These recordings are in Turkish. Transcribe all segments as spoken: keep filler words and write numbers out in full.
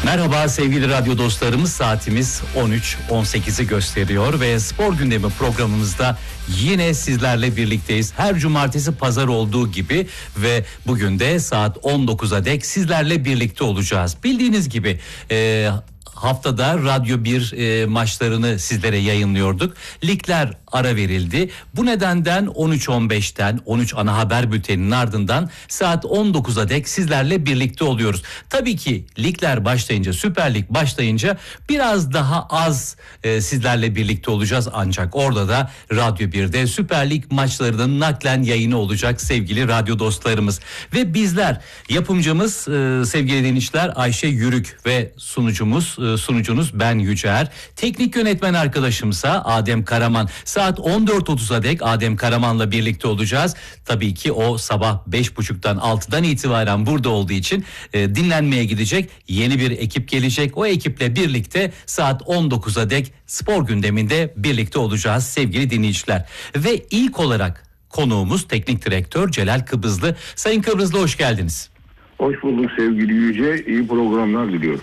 Merhaba sevgili radyo dostlarımız, saatimiz on üç on sekizi gösteriyor ve spor gündemi programımızda yine sizlerle birlikteyiz. Her cumartesi pazar olduğu gibi ve bugün de saat on dokuza dek sizlerle birlikte olacağız. Bildiğiniz gibi e, haftada Radyo bir e, maçlarını sizlere yayınlıyorduk. Ligler ara verildi. Bu nedenden on üç on beşten on üç ana haber bülteninin ardından saat on dokuza dek sizlerle birlikte oluyoruz. Tabii ki ligler başlayınca, Süper Lig başlayınca biraz daha az e, sizlerle birlikte olacağız. Ancak orada da Radyo birde Süper Lig maçlarının naklen yayını olacak sevgili radyo dostlarımız. Ve bizler, yapımcımız e, sevgili dinleyiciler Ayşe Yürük ve sunucumuz e, sunucunuz ben Yücer. Teknik yönetmen arkadaşımsa Adem Karaman. Saat on dört otuza dek Adem Karaman'la birlikte olacağız. Tabii ki o sabah beş buçuktan altıdan itibaren burada olduğu için e, dinlenmeye gidecek. Yeni bir ekip gelecek. O ekiple birlikte saat on dokuza dek spor gündeminde birlikte olacağız sevgili dinleyiciler. Ve ilk olarak konuğumuz teknik direktör Celal Kıbrıslı. Sayın Kıbrıslı, hoş geldiniz. Hoş bulduk sevgili Yüce. İyi programlar diliyorum.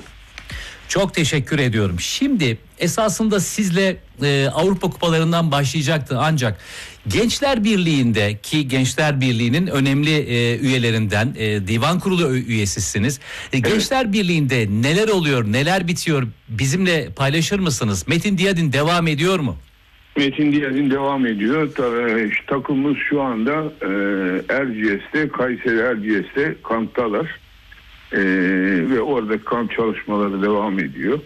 Çok teşekkür ediyorum. Şimdi esasında sizle e, Avrupa Kupalarından başlayacaktı ancak Gençler Birliği'nde, ki Gençler Birliği'nin önemli e, üyelerinden, e, Divan Kurulu üyesisiniz. E, Gençler evet. Birliği'nde neler oluyor, neler bitiyor, bizimle paylaşır mısınız? Metin Diyadin devam ediyor mu? Metin Diyadin devam ediyor. Tabii, takımımız şu anda e, Erciyes'te, Kayseri Erciyes'te kamptalar. Ee, ve orada kamp çalışmaları devam ediyor.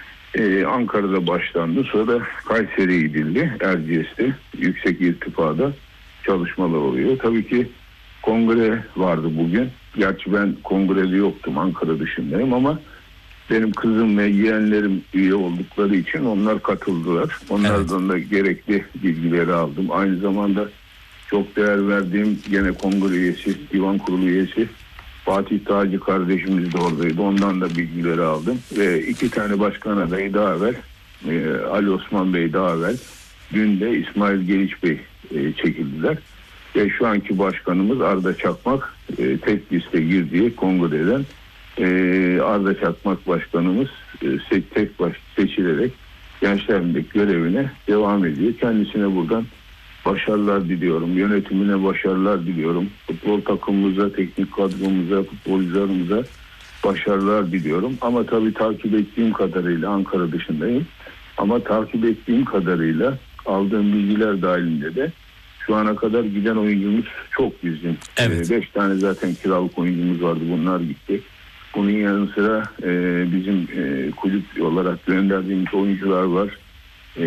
Ee, Ankara'da başlandı. Sonra Kayseri'ye gidildi. Erciyes'te yüksek irtifada çalışmalar oluyor. Tabii ki kongre vardı bugün. Gerçi ben kongrede yoktum. Ankara dışındayım ama benim kızım ve yeğenlerim üye oldukları için onlar katıldılar. Onlardan evet. da gerekli bilgileri aldım. Aynı zamanda çok değer verdiğim gene kongre üyesi, divan kurulu üyesi Fatih Tacı kardeşimiz de oradaydı. Ondan da bilgileri aldım. Ve iki tane başkan adayı daha evvel, e, Ali Osman Bey daha evvel, dün de İsmail Geliç Bey e, çekildiler. Ve şu anki başkanımız Arda Çakmak e, tek liste girdiği kongreden e, Arda Çakmak başkanımız e, tek baş seçilerek gençlerindeki görevine devam ediyor. Kendisine buradan başarılar diliyorum. Yönetimine başarılar diliyorum. Futbol takımımıza, teknik kadromuza, futbolcularımıza başarılar diliyorum. Ama tabii takip ettiğim kadarıyla Ankara dışındayım. Ama takip ettiğim kadarıyla aldığım bilgiler dahilinde de şu ana kadar giden oyuncumuz çok bizim. Evet. Beş tane zaten kiralık oyuncumuz vardı. Bunlar gitti. Bunun yanı sıra e, bizim e, kulüp olarak gönderdiğimiz oyuncular var. E,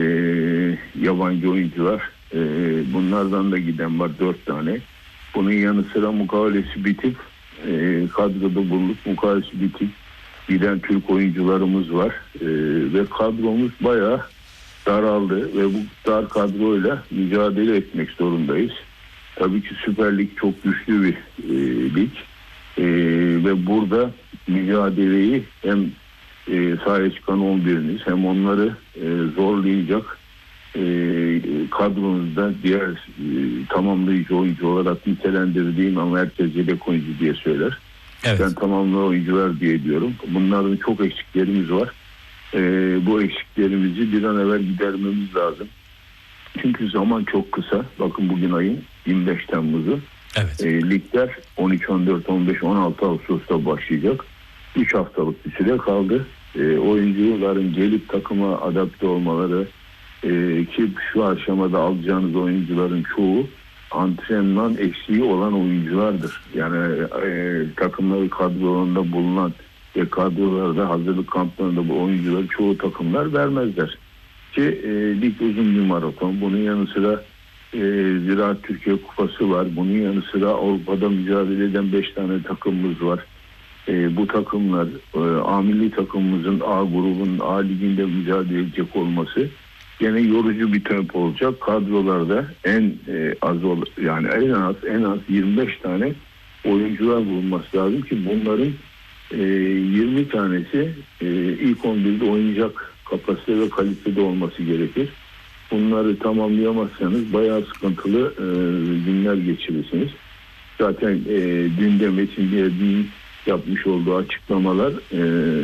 yabancı oyuncular. Bunlardan da giden var dört tane. Bunun yanı sıra mukavelesi bitip e, kadroda bulunup mukavelesi bitip giden Türk oyuncularımız var. E, ve kadromuz bayağı daraldı ve bu dar kadroyla mücadele etmek zorundayız. Tabii ki Süper Lig çok güçlü bir e, lig e, ve burada mücadeleyi hem e, sahaya çıkan on biriniz hem onları e, zorlayacak E, kadronuzda diğer e, tamamlayıcı oyuncu olarak nitelendirdiğim ama herkes yedek oyuncu diye söyler. Evet. Ben tamamlayıcı oyuncular diye diyorum. Bunların çok eksiklerimiz var. E, bu eksiklerimizi bir an evvel gidermemiz lazım. Çünkü zaman çok kısa. Bakın bugün ayın yirmi beş Temmuz'u. Evet. E, ligler on üç, on dört, on beş, on altı Ağustos'ta başlayacak. üç haftalık bir süre kaldı. E, oyuncuların gelip takıma adapte olmaları, Ee, ki şu aşamada alacağınız oyuncuların çoğu antrenman eksiği olan oyunculardır. Yani e, takımları kadrolarında bulunan ve kadrolarda hazırlık kamplarında bu oyuncuları çoğu takımlar vermezler. Ki e, lig uzun bir maraton. Bunun yanı sıra e, Ziraat Türkiye Kupası var. Bunun yanı sıra Avrupa'da mücadele eden beş tane takımımız var. E, bu takımlar e, A milli takımımızın A grubunun A liginde mücadele edecek olması yine yorucu bir tempo olacak. Kadrolarda en e, az ol, yani en az en az yirmi beş tane oyuncular bulunması lazım ki bunların e, yirmi tanesi e, ilk on birde oynayacak kapasite ve kalitede olması gerekir. Bunları tamamlayamazsanız bayağı sıkıntılı e, günler geçirirsiniz. Zaten e, dün de Metin Diyadin'in yapmış olduğu açıklamalar e,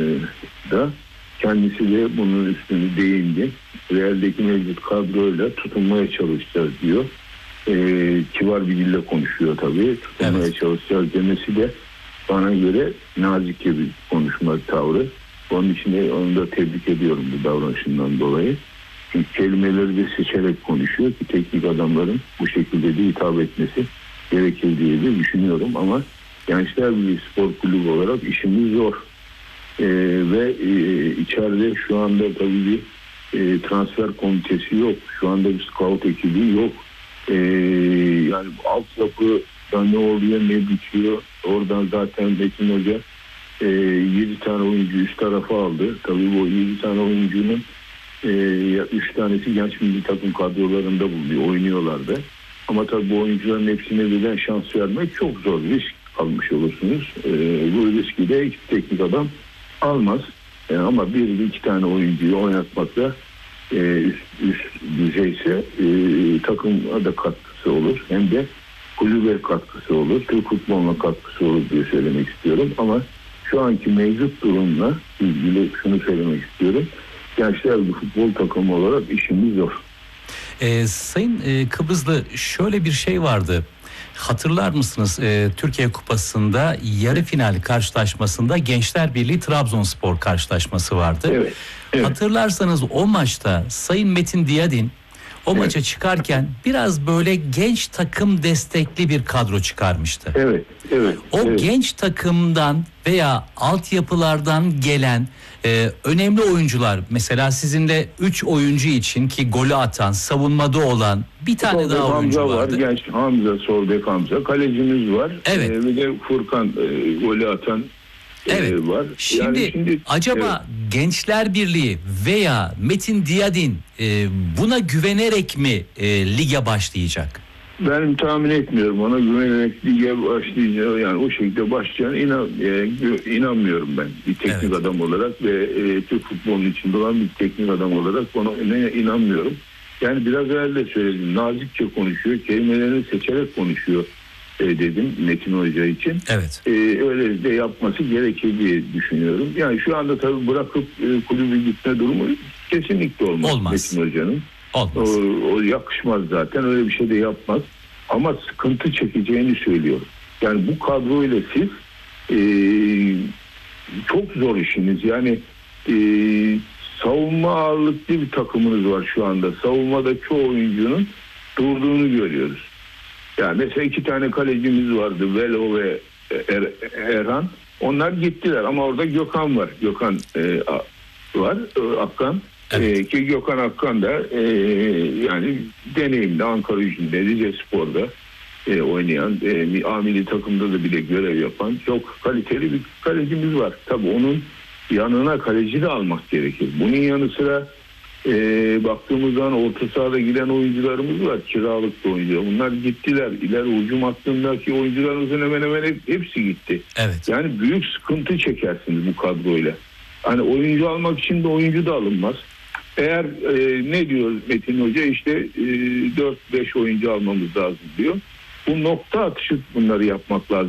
da kendisi de bunun üstüne değindi. Real'deki mevcut kadroyla tutunmaya çalışacağız diyor. E, kibar bir dille konuşuyor tabii. Tutunmaya evet. çalışacağız demesi de bana göre nazikçe bir konuşma tavrı. Onun için de onu da tebrik ediyorum bu davranışından dolayı. Çünkü kelimeleri de seçerek konuşuyor ki teknik adamların bu şekilde de hitap etmesi gerekir diye de düşünüyorum. Ama Gençler Birliği Spor Kulübü olarak işimiz zor. Ee, ve e, içeride şu anda tabii bir e, transfer komitesi yok. Şu anda bir scout ekibi yok. Ee, yani altyapıda ne oluyor ne bitiyor. Oradan zaten Metin Hoca e, yedi tane oyuncu üst tarafa aldı. Tabii bu yedi tane oyuncunun üç e, tanesi genç milli takım kadrolarında bulunuyor. Oynuyorlardı. Ama tabii bu oyuncuların hepsine birden şans vermek çok zor. Risk almış olursunuz. E, bu riski de hiç teknik adam almaz. E, ama bir iki tane oyuncuyu oynatmakla e, üst, üst düzeyse e, takıma da katkısı olur. Hem de kulübe katkısı olur. Türk futboluna katkısı olur diye söylemek istiyorum. Ama şu anki mevcut durumla ilgili şunu söylemek istiyorum. Gençler bir futbol takımı olarak işimiz zor. Ee, Sayın e, Kıbrıslı şöyle bir şey vardı. Hatırlar mısınız? Ee, Türkiye Kupası'nda yarı final karşılaşmasında Gençler Birliği Trabzonspor karşılaşması vardı. Evet, evet. Hatırlarsanız o maçta Sayın Metin Diyadin o evet. maça çıkarken biraz böyle genç takım destekli bir kadro çıkarmıştı. Evet, evet. O evet. genç takımdan veya altyapılardan gelen e, önemli oyuncular, mesela sizinle üç oyuncu için ki golü atan, savunmada olan bir tane Solbek daha oyuncu Hamza vardı. Var, genç Hamza, Solbek Hamza. Kalecimiz var. Evet. E, bir de Furkan e, golü atan Evet. e, var. Şimdi, yani şimdi acaba evet. Gençler Birliği veya Metin Diyadin e, buna güvenerek mi e, lige başlayacak? Ben tahmin etmiyorum. Ona güvenerek lige başlayacağı, yani o şekilde başlayacağına inan, e, inanmıyorum ben. Bir teknik evet. adam olarak ve e, Türk futbolunun içinde olan bir teknik adam olarak ona inanmıyorum. Yani biraz evvel de söyledim. Nazikçe konuşuyor. Kelimelerini seçerek konuşuyor e, dedim Metin Hoca için. Evet. E, öyle de yapması gerekir diye düşünüyorum. Yani şu anda tabii bırakıp e, kulübe gitme durumu kesinlikle olmaz, olmaz. Metin Hoca'nın. Olmaz. O, o yakışmaz zaten. Öyle bir şey de yapmaz. Ama sıkıntı çekeceğini söylüyorum. Yani bu kadroyla siz e, çok zor işiniz. Yani e, savunma ağırlıklı bir takımınız var şu anda. Savunmada çoğu oyuncunun durduğunu görüyoruz. Yani mesela iki tane kalecimiz vardı. Velo ve er, Erhan. Onlar gittiler ama orada Gökhan var. Gökhan e, var. E, Akkan. Evet. Ee, ki Gökhan Akkan da e, yani deneyimli Ankara Gücü'nde, Rizespor'da e, oynayan, e, A milli takımda da bile görev yapan çok kaliteli bir kalecimiz var. Tabii onun yanına kaleci de almak gerekir. Bunun yanı sıra e, baktığımız zaman orta sahada giden oyuncularımız var. Kiralık oyuncular. Bunlar gittiler. İleri hücum hattındaki oyuncularımızın hemen hemen hepsi gitti. Evet. Yani büyük sıkıntı çekersiniz bu kadroyla. Hani oyuncu almak için de oyuncu da alınmaz. Eğer e, ne diyor Metin Hoca, işte e, dört beş oyuncu almamız lazım diyor. Bu nokta atışı bunları yapmak lazım.